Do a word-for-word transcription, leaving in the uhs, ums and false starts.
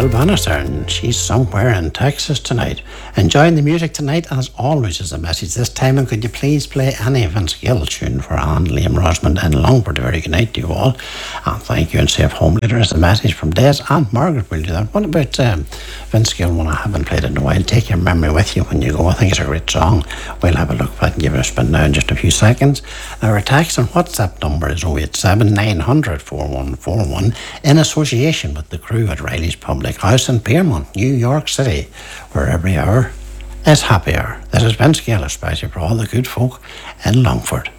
Jill Bannister, and she's somewhere in Texas tonight, enjoying the music tonight. As always, is a message this time. And could you please play any Vince Gill tune for Anne, Liam, Rosamond, and Longford? Very good night to you all, and thank you. And safe home later is a message from Des and Margaret. Will do that. What about um, Vince Gill? One I haven't played it in a while. Take your memory with you when you go. I think it's a great song. We'll have a look at it and give it a spin now in just a few seconds. Our text and WhatsApp number is oh eight seven, nine hundred, four one four one in association with the crew at Riley's Public House in Piermont, New York City, where every hour is happy hour. This is Vince Gill, especially for all the good folk in Longford.